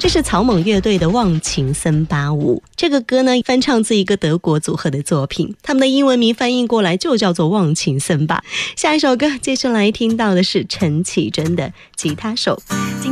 这是草蜢乐队的《忘情森巴舞》。这个歌呢，翻唱自一个德国组合的作品，他们的英文名翻译过来就叫做《忘情森巴》。下一首歌接下来听到的是陈绮贞的《吉他手》。